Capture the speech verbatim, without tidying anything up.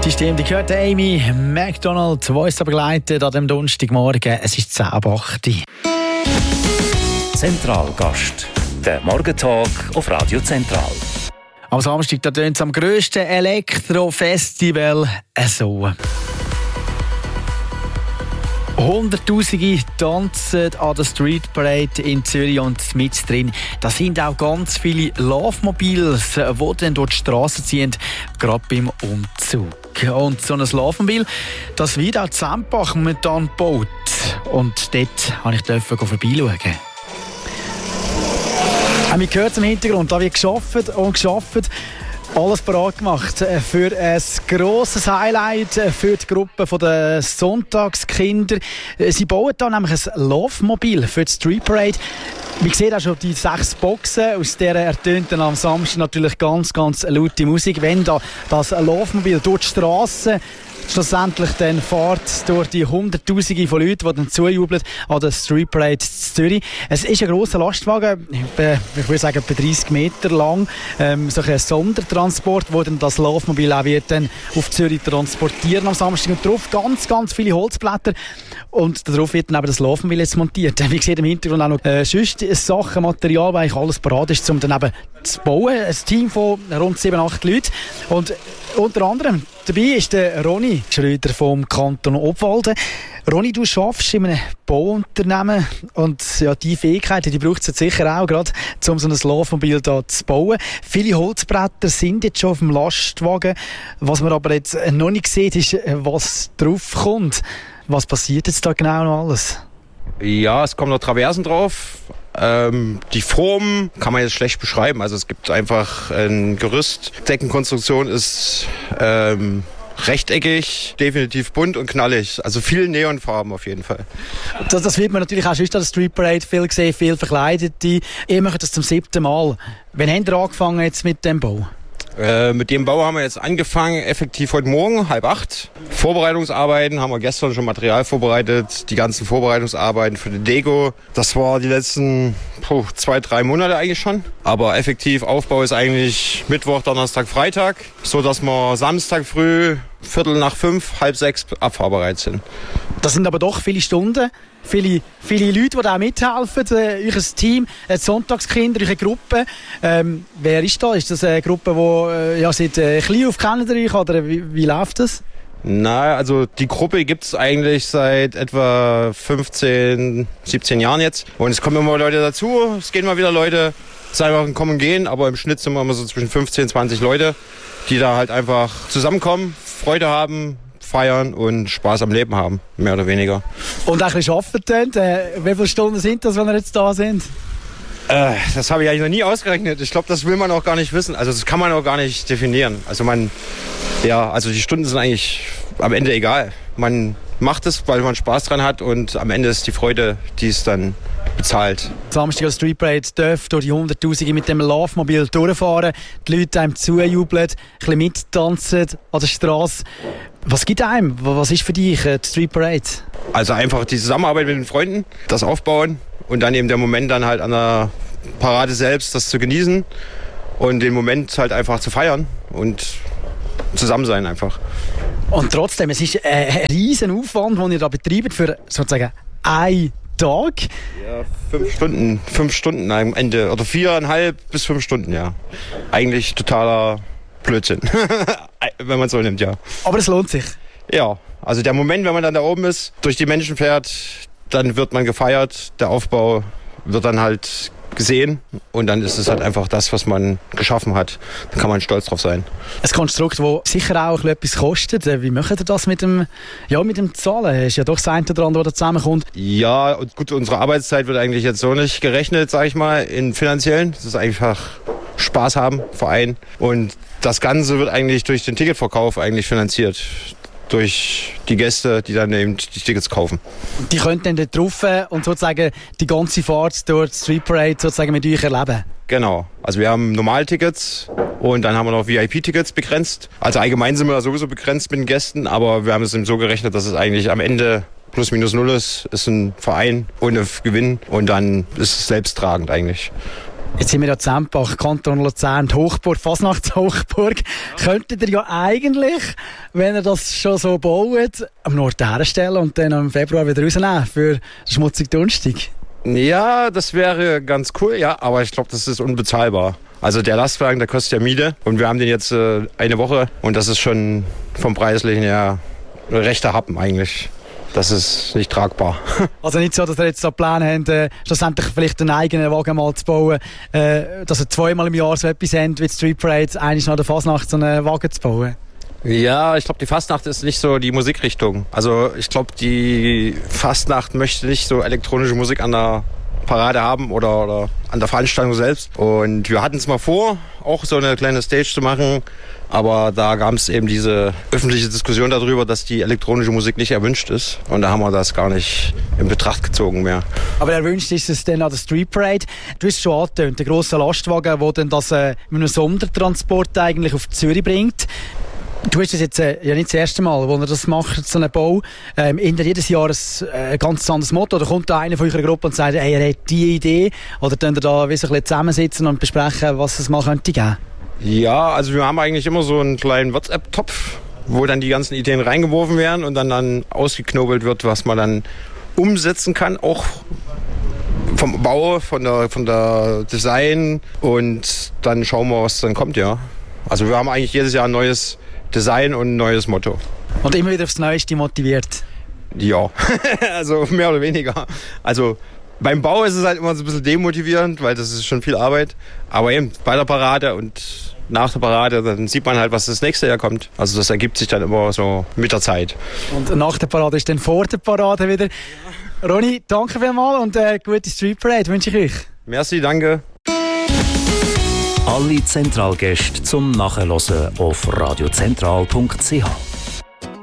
Das stimmt. Ich hörte Amy McDonald, die uns begleitet an dem Donnerstagmorgen. Es ist zehn ab acht. Zentralgast, der Morgentalk auf Radio Zentral. Am Samstag tönt es am grössten Elektrofestival so. Hunderttausende tanzen an der Street Parade in Zürich und mit drin. Da sind auch ganz viele Laufmobils, die dann durch die Straße ziehen, gerade beim Umzug. Und so ein Laufmobil, das wird auch in Sempach momentan gebaut. Und dort durfte ich vorbeischauen. Wir hören im Hintergrund, da wird geschafft und geschafft. Alles bereit gemacht für ein grosses Highlight für die Gruppe der Sonntagskinder. Sie bauen da nämlich ein Laufmobil für die Street Parade. Wir sehen auch schon die sechs Boxen, aus deren ertönt dann am Samstag natürlich ganz, ganz laute Musik. Wenn da das Laufmobil durch die Straße schlussendlich dann fährt durch die Hunderttausende von Leuten, die dann zujubeln an der Street Parade in Zürich. Es ist ein grosser Lastwagen, ich würde sagen etwa dreißig Meter lang, ähm, so ein Sondertransport, wo dann das Laufmobil auch wird dann auf Zürich transportieren am Samstag. Und drauf ganz, ganz viele Holzblätter und darauf wird dann eben das Laufmobil jetzt montiert. Wie sieht im Hintergrund auch noch äh, sonst Sachen, Material, weil alles bereit ist, um dann eben zu bauen. Ein Team von rund sieben, acht Leuten. Und unter anderem dabei ist der Ronny Schröder vom Kanton Obwalden. Ronny, du arbeitest in einem Bauunternehmen und ja, die Fähigkeiten, die braucht es sicher auch, gerade um so ein Laufmobil da zu bauen. Viele Holzbretter sind jetzt schon auf dem Lastwagen. Was man aber jetzt noch nicht sieht, ist, was drauf kommt. Was passiert jetzt da genau noch alles? Ja, es kommen noch Traversen drauf. Ähm, die Form kann man jetzt schlecht beschreiben. Also es gibt einfach ein Gerüst. Deckenkonstruktion ist ähm, rechteckig, definitiv bunt und knallig. Also viel Neonfarben auf jeden Fall. Das, das wird man natürlich auch schon an der Street Parade viel gesehen, viel Verkleidete. Ihr macht das zum siebten Mal. Wann habt ihr angefangen jetzt mit dem Bau? Äh, mit dem Bau haben wir jetzt angefangen, effektiv heute Morgen, halb acht. Vorbereitungsarbeiten, haben wir gestern schon Material vorbereitet, die ganzen Vorbereitungsarbeiten für die Deko. Das war die letzten puh, zwei, drei Monate eigentlich schon. Aber effektiv Aufbau ist eigentlich Mittwoch, Donnerstag, Freitag, so dass wir Samstag früh, Viertel nach fünf, halb sechs abfahrbereit sind. Das sind aber doch viele Stunden. Viele, viele Leute, die da mithelfen, äh, euer Team, äh, die Sonntagskinder, eure Gruppe. Ähm, wer ist da? Ist das eine Gruppe, die äh, ja, seit äh, klein auf kennt ihr euch, oder wie, wie läuft das? Na, also die Gruppe gibt es eigentlich seit etwa fünfzehn, siebzehn Jahren jetzt. Und es kommen immer Leute dazu, es gehen mal wieder Leute. Es ist einfach ein Kommen und Gehen, aber im Schnitt sind wir immer so zwischen fünfzehn, zwanzig Leute, die da halt einfach zusammenkommen, Freude haben, feiern und Spaß am Leben haben, mehr oder weniger. Und auch ein bisschen arbeiten. Äh, wie viele Stunden sind das, wenn wir jetzt da sind? Äh, das habe ich eigentlich noch nie ausgerechnet. Ich glaube, das will man auch gar nicht wissen. Also das kann man auch gar nicht definieren. Also man, ja, also die Stunden sind eigentlich am Ende egal. Man macht es, weil man Spaß dran hat und am Ende ist die Freude, die es dann bezahlt. Samstag als Street Parade dürfen durch die Hunderttausende mit dem Laufmobil durchfahren, die Leute einem zujubeln, ein bisschen mittanzen an der Straße. Was gibt einem? Was ist für dich die Street Parade? Also einfach die Zusammenarbeit mit den Freunden, das Aufbauen und dann eben der Moment dann halt an der Parade selbst, das zu genießen und den Moment halt einfach zu feiern und zusammen sein einfach. Und trotzdem, es ist ein riesen Aufwand, den ihr da betreibt für sozusagen ein Tag. Ja, fünf Stunden, fünf Stunden am Ende oder viereinhalb bis fünf Stunden, ja. Eigentlich totaler Blödsinn, wenn man es so nimmt, ja. Aber es lohnt sich. Ja, also der Moment, wenn man dann da oben ist, durch die Menschen fährt, dann wird man gefeiert, der Aufbau wird dann halt gesehen und dann ist es halt einfach das, was man geschaffen hat. Da kann man stolz drauf sein. Ein Konstrukt, das sicher auch etwas kostet. Wie macht ihr das mit dem, ja, mit dem Zahlen? Es ist ja doch das eine oder andere, das da zusammenkommt. Ja, und gut, unsere Arbeitszeit wird eigentlich jetzt so nicht gerechnet, sage ich mal, in finanziellen. Das ist einfach Spaß haben, Verein. Und das Ganze wird eigentlich durch den Ticketverkauf eigentlich finanziert. Durch die Gäste, die dann eben die Tickets kaufen. Die können dann dort drauf und sozusagen die ganze Fahrt durch die Street Parade sozusagen mit euch erleben? Genau. Also wir haben Normaltickets und dann haben wir noch V I P-Tickets begrenzt. Also allgemein sind wir sowieso begrenzt mit den Gästen, aber wir haben es eben so gerechnet, dass es eigentlich am Ende plus minus null ist. Ist ein Verein ohne Gewinn und dann ist es selbsttragend eigentlich. Jetzt sind wir ja Zempach, Kanton Luzern, die Hochburg, Fasnachtshochburg. Könntet ihr ja eigentlich, wenn ihr das schon so baut, am Nord herstellen und dann im Februar wieder rausnehmen für schmutzig Dunstig? Ja, das wäre ganz cool, ja, aber ich glaube, das ist unbezahlbar. Also der Lastwagen, der kostet ja Miete und wir haben den jetzt äh, eine Woche und das ist schon vom Preislichen her ein rechter Happen eigentlich. Das ist nicht tragbar. Also nicht so, dass ihr jetzt so Pläne habt, äh, schlussendlich vielleicht einen eigenen Wagen mal zu bauen, äh, dass ihr zweimal im Jahr so etwas habt wie die Street Parade, eigentlich nach der Fasnacht so einen Wagen zu bauen? Ja, ich glaube, die Fastnacht ist nicht so die Musikrichtung. Also ich glaube, die Fastnacht möchte nicht so elektronische Musik an der Parade haben oder, oder an der Veranstaltung selbst. Und wir hatten es mal vor, auch so eine kleine Stage zu machen. Aber da gab es eben diese öffentliche Diskussion darüber, dass die elektronische Musik nicht erwünscht ist. Und da haben wir das gar nicht in Betracht gezogen mehr. Aber erwünscht ist es dann an der Street Parade. Du hast es schon angetönt, der grosse Lastwagen, der dann das äh, mit einem Sondertransport eigentlich auf Zürich bringt. Du hast das jetzt äh, ja nicht das erste Mal, wo ihr das macht, so einen Bau. Ähm, ändert jedes Jahr ein äh, ganz anderes Motto. Oder kommt da einer von eurer Gruppe und sagt, hey, er hat diese Idee? Oder könnt ihr da wie so ein bisschen zusammensitzen und besprechen, was es mal könnte geben? Ja, also wir haben eigentlich immer so einen kleinen WhatsApp-Topf, wo dann die ganzen Ideen reingeworfen werden und dann, dann ausgeknobelt wird, was man dann umsetzen kann, auch vom Bau, von der, von der Design, und dann schauen wir, was dann kommt, ja. Also wir haben eigentlich jedes Jahr ein neues Design und ein neues Motto. Und immer wieder aufs Neueste motiviert? Ja, also mehr oder weniger. Also beim Bau ist es halt immer so ein bisschen demotivierend, weil das ist schon viel Arbeit. Aber eben bei der Parade und nach der Parade, dann sieht man halt, was das nächste Jahr kommt. Also das ergibt sich dann immer so mit der Zeit. Und nach der Parade ist dann vor der Parade wieder. Ja. Ronny, danke vielmals und äh, gute Street Parade wünsche ich euch. Merci, danke. Alle Zentralgäste zum Nachhören auf radiozentral punkt c h.